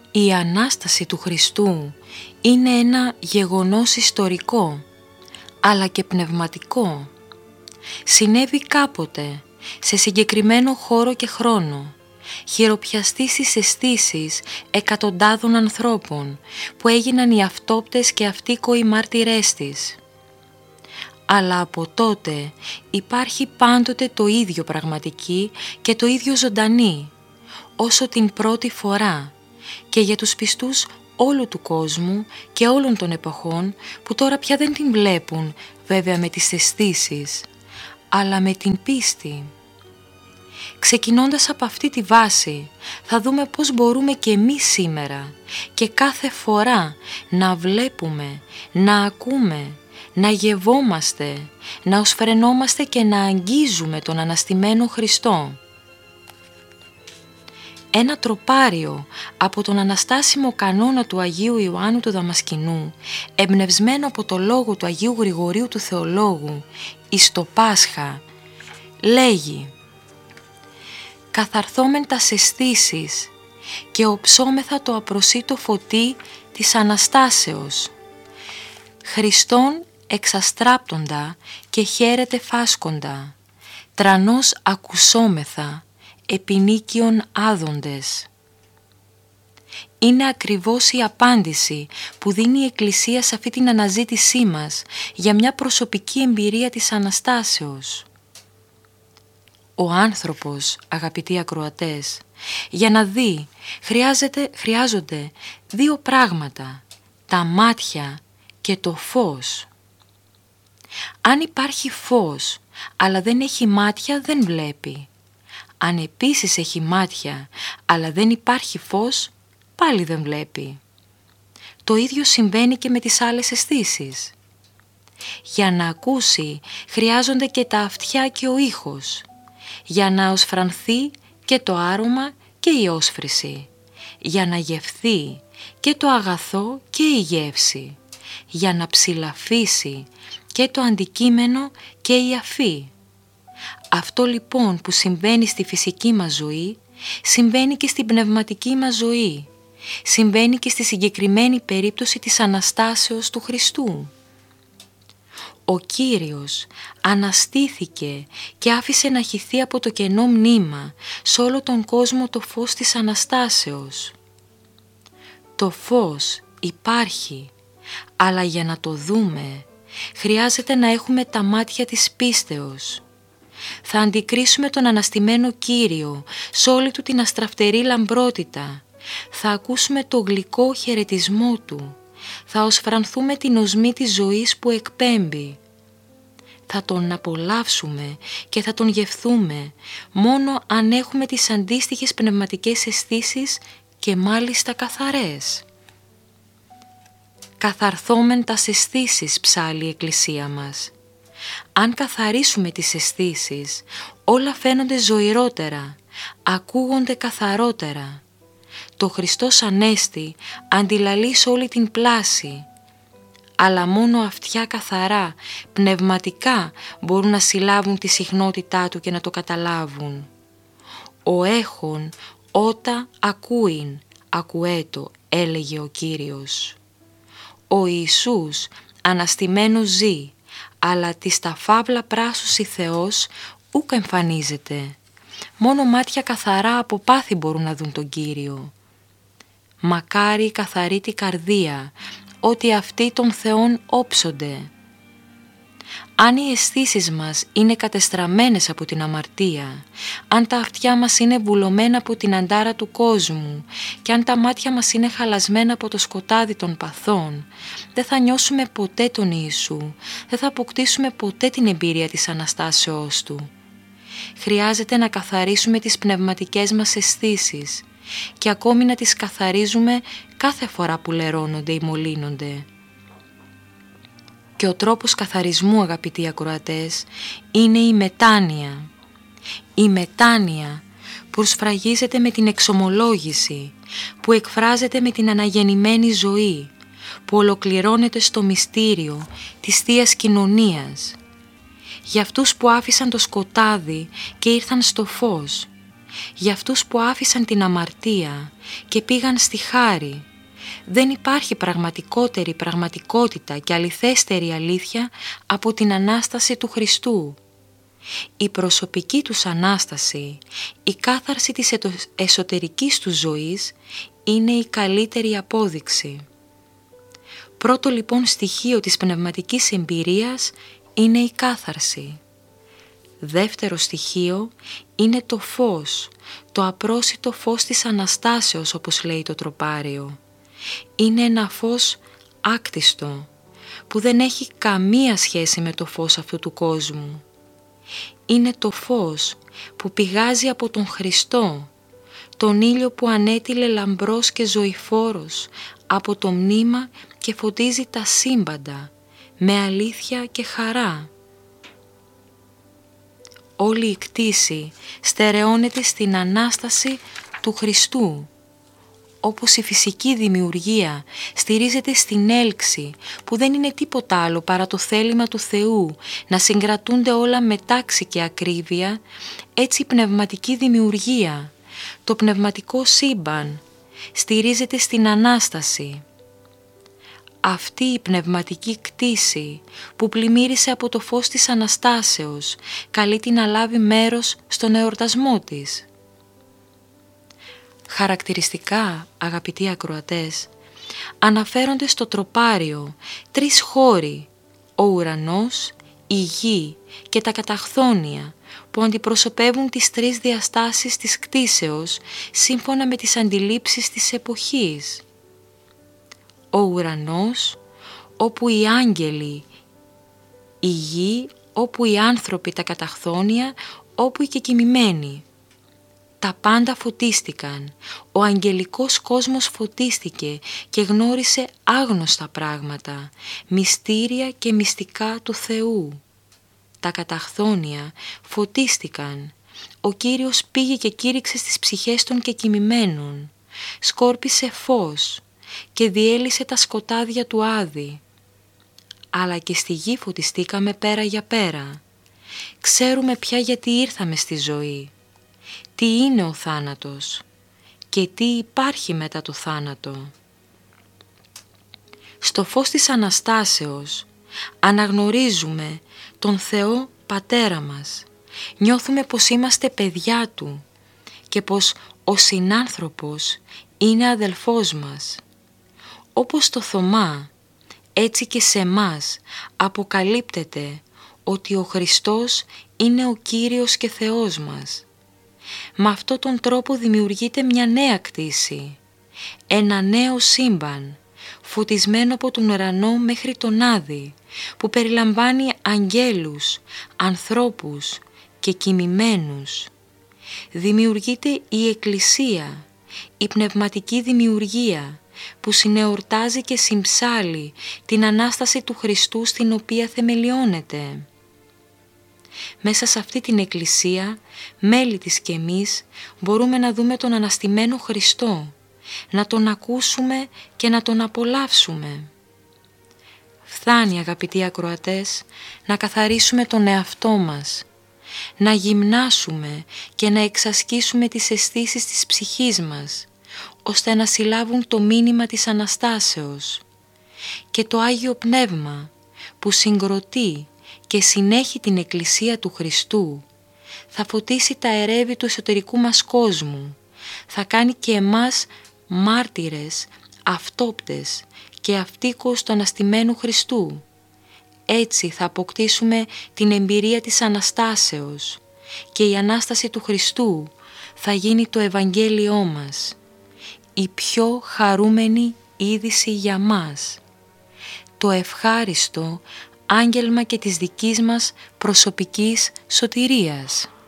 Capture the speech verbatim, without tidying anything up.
Η Ανάσταση του Χριστού είναι ένα γεγονός ιστορικό, αλλά και πνευματικό. Συνέβη κάποτε, σε συγκεκριμένο χώρο και χρόνο, χειροπιαστεί στις αισθήσεις εκατοντάδων ανθρώπων που έγιναν οι αυτόπτες και αυτοίκοοι μάρτυρές της. Αλλά από τότε υπάρχει πάντοτε το ίδιο πραγματική και το ίδιο ζωντανή, όσο την πρώτη φορά, και για τους πιστούς όλου του κόσμου και όλων των εποχών που τώρα πια δεν την βλέπουν βέβαια με τις αισθήσεις, αλλά με την πίστη. Ξεκινώντας από αυτή τη βάση, θα δούμε πώς μπορούμε και εμείς σήμερα και κάθε φορά να βλέπουμε, να ακούμε, να γευόμαστε, να οσφρενόμαστε και να αγγίζουμε τον αναστημένο Χριστό. Ένα τροπάριο από τον αναστάσιμο κανόνα του Αγίου Ιωάννου του Δαμασκηνού, εμπνευσμένο από το λόγο του Αγίου Γρηγορίου του Θεολόγου εις το Πάσχα, λέγει: «Καθαρθόμεν τας αισθήσεις και οψόμεθα το απροσίτο φωτί της Αναστάσεως. Χριστόν εξαστράπτοντα και χαίρεται φάσκοντα, τρανός ακουσόμεθα, επινίκιον άδοντες». Είναι ακριβώς η απάντηση που δίνει η Εκκλησία σε αυτή την αναζήτησή μας για μια προσωπική εμπειρία της Αναστάσεως. Ο άνθρωπος, αγαπητοί ακροατές, για να δει χρειάζεται, χρειάζονται δύο πράγματα, τα μάτια και το φως. Αν υπάρχει φως αλλά δεν έχει μάτια, δεν βλέπει. Αν επίσης έχει μάτια αλλά δεν υπάρχει φως, πάλι δεν βλέπει. Το ίδιο συμβαίνει και με τις άλλες αισθήσεις. Για να ακούσει χρειάζονται και τα αυτιά και ο ήχος. Για να οσφρανθεί και το άρωμα και η όσφρηση. Για να γευθεί και το αγαθό και η γεύση. Για να ψηλαφίσει και το αντικείμενο και η αφή. Αυτό λοιπόν που συμβαίνει στη φυσική μας ζωή, συμβαίνει και στην πνευματική μας ζωή. Συμβαίνει και στη συγκεκριμένη περίπτωση της Αναστάσεως του Χριστού. Ο Κύριος αναστήθηκε και άφησε να χυθεί από το κενό μνήμα σε όλο τον κόσμο το φως της Αναστάσεως. Το φως υπάρχει, αλλά για να το δούμε χρειάζεται να έχουμε τα μάτια της πίστεως. Θα αντικρίσουμε τον αναστημένο Κύριο σε όλη του την αστραφτερή λαμπρότητα. Θα ακούσουμε το γλυκό χαιρετισμό του. Θα οσφρανθούμε την οσμή της ζωής που εκπέμπει. Θα τον απολαύσουμε και θα τον γευθούμε μόνο αν έχουμε τις αντίστοιχες πνευματικές αισθήσεις και μάλιστα καθαρές. «Καθαρθόμεν τας αισθήσεις», ψάλλει η Εκκλησία μας. Αν καθαρίσουμε τις αισθήσεις, όλα φαίνονται ζωηρότερα, ακούγονται καθαρότερα. Το Χριστός Ανέστη αντιλαλεί σε όλη την πλάση, αλλά μόνο αυτιά καθαρά, πνευματικά μπορούν να συλλάβουν τη συχνότητά του και να το καταλάβουν. «Ο έχων ότα ακούειν, ακουέτο», έλεγε ο Κύριος. Ο Ιησούς αναστημένος ζει, αλλά της τα φαύλα πράσουσι Θεός ούκ εμφανίζεται. Μόνο μάτια καθαρά από πάθη μπορούν να δουν τον Κύριο. Μακάρι η καθαρή τη καρδία, ότι αυτοί των Θεών όψονται. Αν οι αισθήσεις μας είναι κατεστραμμένες από την αμαρτία, αν τα αυτιά μας είναι βουλωμένα από την αντάρα του κόσμου και αν τα μάτια μας είναι χαλασμένα από το σκοτάδι των παθών, δεν θα νιώσουμε ποτέ τον Ιησού, δεν θα αποκτήσουμε ποτέ την εμπειρία της Αναστάσεώς Του. Χρειάζεται να καθαρίσουμε τις πνευματικές μας αισθήσεις και ακόμη να τις καθαρίζουμε κάθε φορά που λερώνονται ή μολύνονται. Και ο τρόπος καθαρισμού, αγαπητοί ακροατές, είναι η μετάνοια. Η μετάνοια που σφραγίζεται με την εξομολόγηση, που εκφράζεται με την αναγεννημένη ζωή, που ολοκληρώνεται στο μυστήριο της Θείας Κοινωνίας. Για αυτούς που άφησαν το σκοτάδι και ήρθαν στο φως, για αυτούς που άφησαν την αμαρτία και πήγαν στη χάρη. Δεν υπάρχει πραγματικότερη πραγματικότητα και αληθέστερη αλήθεια από την Ανάσταση του Χριστού. Η προσωπική τους Ανάσταση, η κάθαρση της εσωτερικής τους ζωής είναι η καλύτερη απόδειξη. Πρώτο λοιπόν στοιχείο της πνευματικής εμπειρίας είναι η κάθαρση. Δεύτερο στοιχείο είναι το φως, το απρόσιτο φως της Αναστάσεως, όπως λέει το τροπάριο. Είναι ένα φως άκτιστο, που δεν έχει καμία σχέση με το φως αυτού του κόσμου. Είναι το φως που πηγάζει από τον Χριστό, τον ήλιο που ανέτειλε λαμπρός και ζωηφόρος από το μνήμα και φωτίζει τα σύμπαντα με αλήθεια και χαρά. Όλη η κτήση στερεώνεται στην Ανάσταση του Χριστού, όπως η φυσική δημιουργία στηρίζεται στην έλξη που δεν είναι τίποτα άλλο παρά το θέλημα του Θεού να συγκρατούνται όλα με τάξη και ακρίβεια, έτσι η πνευματική δημιουργία, το πνευματικό σύμπαν, στηρίζεται στην Ανάσταση. Αυτή η πνευματική κτήση που πλημμύρισε από το φως της Αναστάσεως καλεί την να λάβει μέρος στον εορτασμό της. Χαρακτηριστικά, αγαπητοί ακροατές, αναφέρονται στο τροπάριο τρεις χώροι, ο ουρανός, η γη και τα καταχθόνια, που αντιπροσωπεύουν τις τρεις διαστάσεις της κτήσεως σύμφωνα με τις αντιλήψεις της εποχής. Ο ουρανός, όπου οι άγγελοι, η γη, όπου οι άνθρωποι, τα καταχθόνια, όπου οι κεκοιμημένοι. Τα πάντα φωτίστηκαν, ο αγγελικός κόσμος φωτίστηκε και γνώρισε άγνωστα πράγματα, μυστήρια και μυστικά του Θεού. Τα καταχθόνια φωτίστηκαν, ο Κύριος πήγε και κήρυξε στις ψυχές των κεκοιμημένων, σκόρπισε φως και διέλυσε τα σκοτάδια του Άδη. Αλλά και στη γη φωτιστήκαμε πέρα για πέρα. Ξέρουμε πια γιατί ήρθαμε στη ζωή. Τι είναι ο θάνατος και τι υπάρχει μετά το θάνατο. Στο φως της Αναστάσεως αναγνωρίζουμε τον Θεό Πατέρα μας. Νιώθουμε πως είμαστε παιδιά Του και πως ο συνάνθρωπος είναι αδελφός μας. Όπως το Θωμά, έτσι και σε μας αποκαλύπτεται ότι ο Χριστός είναι ο Κύριος και Θεός μας. Με αυτόν τον τρόπο δημιουργείται μια νέα κτήση, ένα νέο σύμπαν, φωτισμένο από τον ουρανό μέχρι τον Άδη, που περιλαμβάνει αγγέλους, ανθρώπους και κοιμημένους. Δημιουργείται η Εκκλησία, η πνευματική δημιουργία, που συνεορτάζει και συμψάλλει την Ανάσταση του Χριστού στην οποία θεμελιώνεται. Μέσα σε αυτή την Εκκλησία, μέλη της και εμείς, μπορούμε να δούμε τον αναστημένο Χριστό, να τον ακούσουμε και να τον απολαύσουμε. Φτάνει, αγαπητοί ακροατές, να καθαρίσουμε τον εαυτό μας, να γυμνάσουμε και να εξασκήσουμε τις αισθήσεις της ψυχής μας, ώστε να συλλάβουν το μήνυμα της Αναστάσεως. Και το Άγιο Πνεύμα, που συγκροτεί και συνέχει την Εκκλησία του Χριστού, θα φωτίσει τα ερεύη του εσωτερικού μας κόσμου, θα κάνει και εμάς μάρτυρες, αυτόπτες και αυτοίκους του Αναστημένου Χριστού. Έτσι θα αποκτήσουμε την εμπειρία της Αναστάσεως και η Ανάσταση του Χριστού θα γίνει το Ευαγγέλιό μας, η πιο χαρούμενη είδηση για μας, το ευχάριστο άγγελμα και της δικής μας προσωπικής σωτηρίας.